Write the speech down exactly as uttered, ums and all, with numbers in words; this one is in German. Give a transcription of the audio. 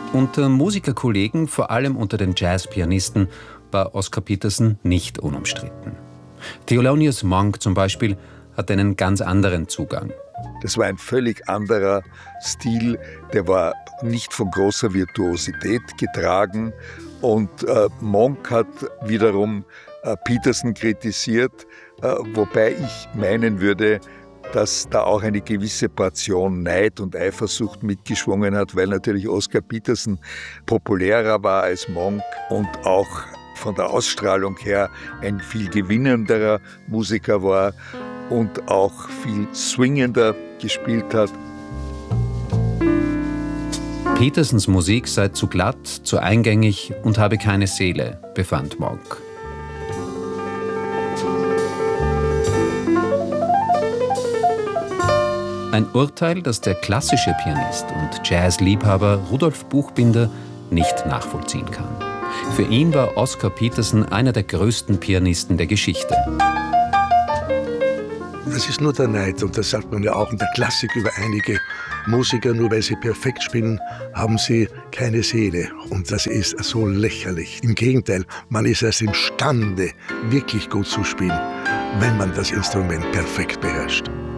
Unter Musikerkollegen, vor allem unter den Jazzpianisten, war Oscar Peterson nicht unumstritten. Thelonious Monk zum Beispiel hat einen ganz anderen Zugang. Das war ein völlig anderer Stil, der war nicht von großer Virtuosität getragen. Und äh, Monk hat wiederum äh, Peterson kritisiert, äh, wobei ich meinen würde, dass da auch eine gewisse Portion Neid und Eifersucht mitgeschwungen hat, weil natürlich Oscar Peterson populärer war als Monk und auch von der Ausstrahlung her ein viel gewinnenderer Musiker war und auch viel swingender gespielt hat. Petersons Musik sei zu glatt, zu eingängig und habe keine Seele, befand Monk. Ein Urteil, das der klassische Pianist und Jazzliebhaber Rudolf Buchbinder nicht nachvollziehen kann. Für ihn war Oscar Peterson einer der größten Pianisten der Geschichte. Das ist nur der Neid, und das sagt man ja auch in der Klassik über einige Musiker, nur weil sie perfekt spielen, haben sie keine Seele. Und das ist so lächerlich. Im Gegenteil, man ist erst imstande, wirklich gut zu spielen, wenn man das Instrument perfekt beherrscht.